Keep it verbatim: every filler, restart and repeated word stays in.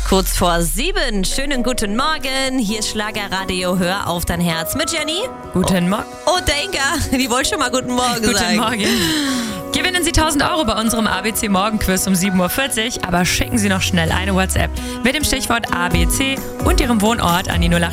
Kurz vor sieben. Schönen guten Morgen. Hier ist Schlagerradio. Hör auf dein Herz mit Jenny. Guten Morgen. Oh, Denker. Die wollte schon mal guten Morgen Guten sagen. Morgen. Gewinnen Sie tausend Euro bei unserem A B C Morgenquiz um sieben Uhr vierzig, aber schicken Sie noch schnell eine WhatsApp mit dem Stichwort A B C und Ihrem Wohnort an die null acht